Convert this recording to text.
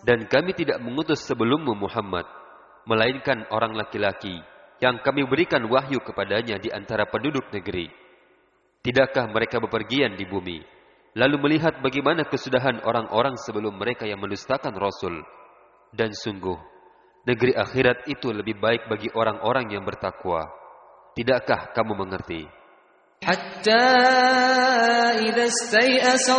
Dan kami tidak mengutus sebelummu Muhammad, melainkan orang laki-laki yang kami berikan wahyu kepadanya di antara penduduk negeri. Tidakkah mereka bepergian di bumi, lalu melihat bagaimana kesudahan orang-orang sebelum mereka yang mendustakan Rasul? Dan sungguh, negeri akhirat itu lebih baik bagi orang-orang yang bertakwa. Tidakkah kamu mengerti? Hatta idza istay'asa